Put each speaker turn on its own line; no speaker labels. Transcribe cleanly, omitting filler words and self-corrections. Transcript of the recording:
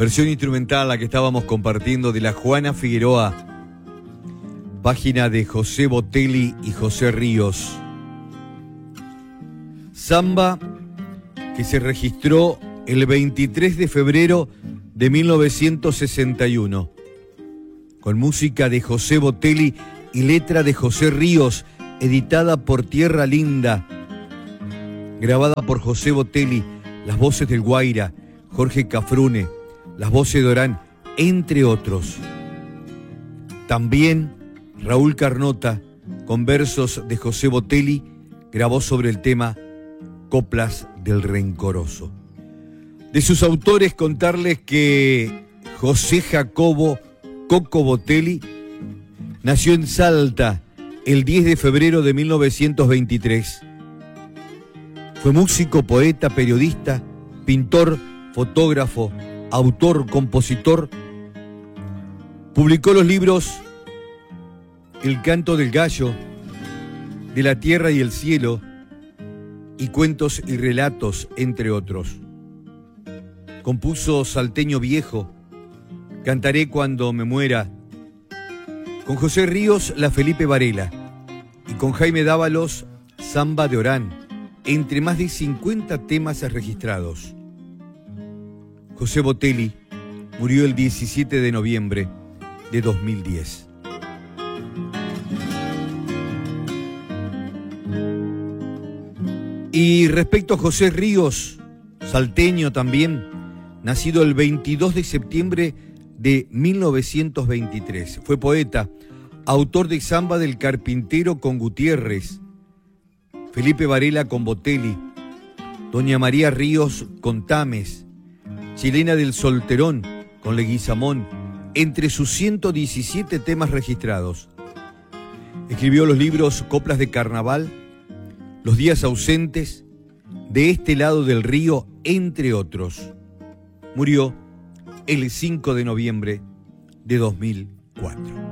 Versión instrumental la que estábamos compartiendo de la Juana Figueroa, página de José Botelli y José Ríos. Samba que se registró el 23 de febrero de 1961, con música de José Botelli y letra de José Ríos, editada por Tierra Linda, grabada por José Botelli, las voces del Guaira, Jorge Cafrune, las voces de Orán, entre otros. También Raúl Carnota, con versos de José Botelli, grabó sobre el tema Coplas del Rencoroso. De sus autores, contarles que José Jacobo Coco Botelli nació en Salta el 10 de febrero de 1923. Fue músico, poeta, periodista, pintor, fotógrafo, autor, compositor. Publicó los libros El canto del gallo, De la tierra y el cielo, y Cuentos y relatos, entre otros. Compuso Salteño Viejo, Cantaré cuando me muera. Con José Ríos, La Felipe Varela, y con Jaime Dávalos, Samba de Orán, entre más de 50 temas registrados. José Botelli murió el 17 de noviembre de 2010. Y respecto a José Ríos, salteño también, nacido el 22 de septiembre de 1923. Fue poeta, autor de Samba del Carpintero con Gutiérrez, Felipe Varela con Botelli, Doña María Ríos con Tames, Chilena del Solterón con Leguizamón, entre sus 117 temas registrados. Escribió los libros Coplas de Carnaval, Los días ausentes, De este lado del río, entre otros. Murió el 5 de noviembre de 2004.